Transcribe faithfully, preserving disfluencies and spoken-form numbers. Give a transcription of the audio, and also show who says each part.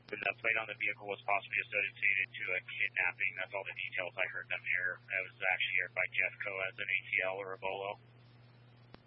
Speaker 1: The plate on the vehicle was possibly associated to a kidnapping. That's all the details I heard them air. That was actually aired by Jeffco as an A T L or a Bolo.